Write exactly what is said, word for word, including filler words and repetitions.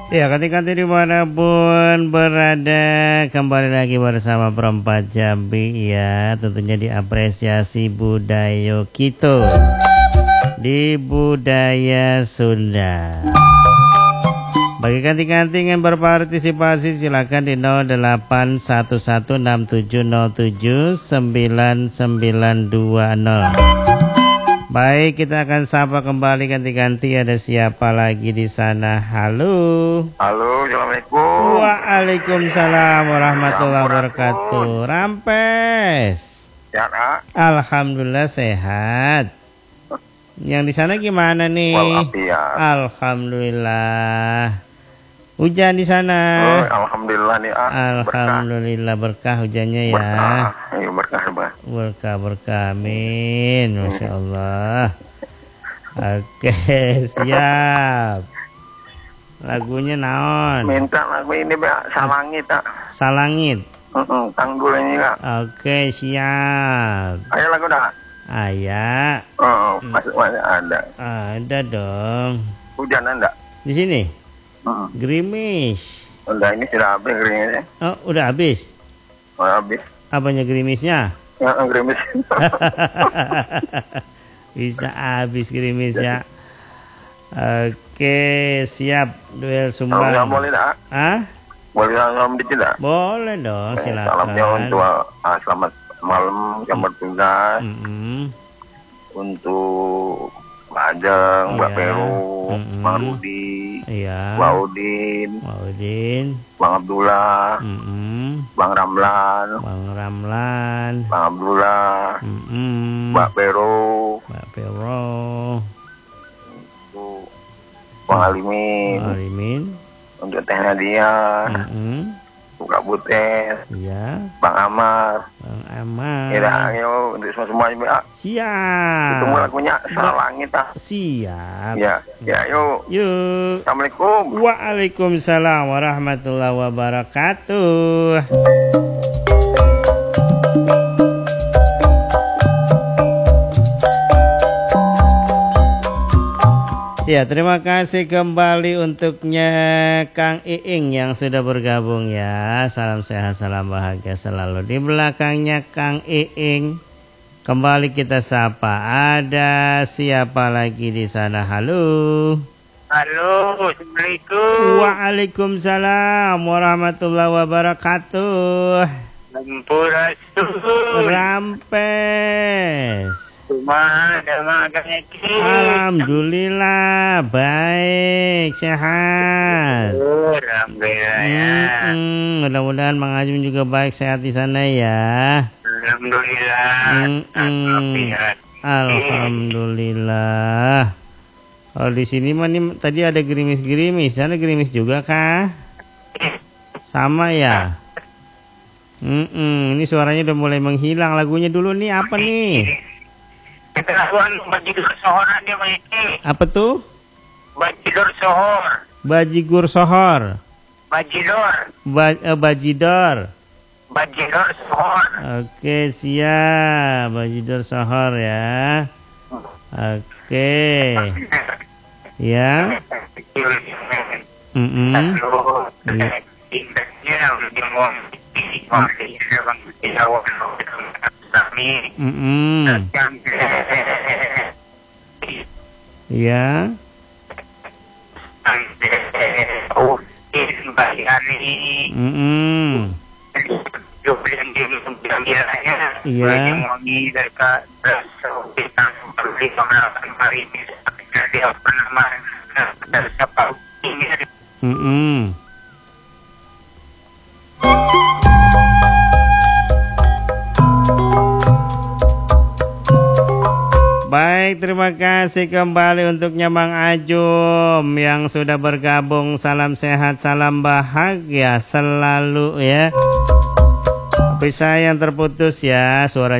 Ya, ketika dimanapun berada, kembali lagi bersama Perempat Jambi ya. Tentunya diapresiasi budaya kita di budaya Sunda. Bagi kanting-kanting yang berpartisipasi silakan di nol delapan satu satu enam tujuh nol tujuh sembilan sembilan dua nol. Baik, kita akan sapa kembali ganti-ganti. Ada siapa lagi di sana? Halo. Halo, assalamualaikum. Waalaikumsalam warahmatullahi wabarakatuh. Rampes. Ya, Kak. Alhamdulillah sehat. Yang di sana gimana nih? Walafiat. Alhamdulillah. Hujan di sana? Oh, alhamdulillah nih, ah. Alhamdulillah berkah, berkah hujannya ya. Berkah, ayo berkah, Bah. Berkah berkah, amin, masya Allah. Oke, siap. Lagunya naon? Minta lagu ini, Pak, Salangit, Kak. Salangit. Heeh, tanggul ini, Kak. Oke, siap. Ayo lagu dah. Ayah. Oh, masuk masuk ada. Ada dong. Hujan enggak? Di sini? Heeh. Gerimis. Udah, ini sudah habis gerimisnya. Oh, udah habis. Oh, habis. Apanya gerimisnya? Ya, gerimis. Bisa habis gerimisnya. Oke, siap. Duel sumbang. Salam boleh tak? Ah? Boleh salam dikit tak? Boleh dong, silakan. Salamnya untuk ah, selamat malam, selamat tugas. Mm-mm. Untuk Mbak Ajeng, Mbak Iya. Peru, Mm-mm. Bang Rudi, Iya. Mbak Udin, Maudin. Bang Abdullah, Mm-mm. Bang Ramlan, Bang Ramlan. Bang Abdullah, Mm-mm. Mbak Peru, Mbak Pero. untuk Bang Alimin, Alimin. untuk Teh Nadia, Mm-mm. untuk Kak Butet, Iya. Bang Amar. Bang Aman. Ya, ayo untuk semua semuanya, Mbak. Siap. Itu lagunya Salangit, ah. Siap. Ya, ya, yuk. Yuk. Assalamualaikum. Waalaikumsalam warahmatullahi wabarakatuh. Ya, terima kasih kembali untuknya Kang Iing yang sudah bergabung ya. Salam sehat, salam bahagia selalu. Di belakangnya Kang Iing, kembali kita sapa. Ada siapa lagi di sana? Halo. Halo, Assalamualaikum. Waalaikumsalam warahmatullahi wabarakatuh. Sampurasun. Rampes. Rumah ada makan Alhamdulillah baik, sehat. Alhamdulillah ya. Mm-mm, mudah-mudahan Mang Ajum juga baik, sehat di sana ya. Alhamdulillah. Mm-mm. Alhamdulillah. Kalau di sini mah nih, tadi ada gerimis-gerimis, sana gerimis juga kah? Sama ya. Mm-mm, ini suaranya udah mulai menghilang. Lagunya dulu nih apa nih? Kita lakukan bajigur sohoran dia ini. Apa tuh? Bajigur sohor. Bajigur sohor. Bajidor. Ba eh, bajidor. Bajidor sohor. Oke, siap. Bajidor sohor ya. Oke. Ya. Mm-mm. Mm-mm. Ya. Mm-mm. Mm-mm. Baik, terima kasih kembali untuknya Bang Ajum yang sudah bergabung. Salam sehat, salam bahagia selalu ya. Tapi saya yang terputus ya suara.